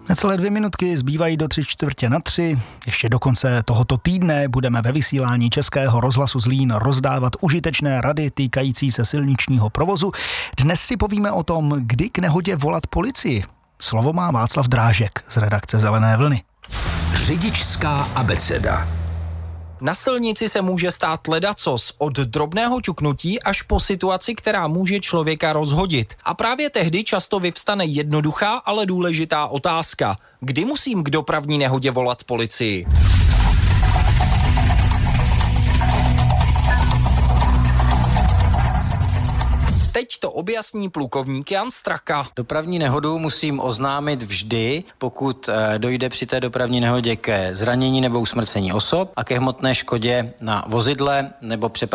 Necelé 2 minutky zbývají do 3:45. Ještě do konce tohoto týdne budeme ve vysílání Českého rozhlasu Zlín rozdávat užitečné rady týkající se silničního provozu. Dnes si povíme o tom, kdy k nehodě volat policii. Slovo má Václav Drážek z redakce Zelené vlny. Řidičská abeceda. Na silnici se může stát ledacos, od drobného ťuknutí až po situaci, která může člověka rozhodit. A právě tehdy často vyvstane jednoduchá, ale důležitá otázka. Kdy musím k dopravní nehodě volat policii? Teď to objasní plukovník Jan Straka. Dopravní nehodu musím oznámit vždy, pokud dojde při té dopravní nehodě ke zranění nebo usmrcení osob a ke hmotné škodě na vozidle nebo přepravě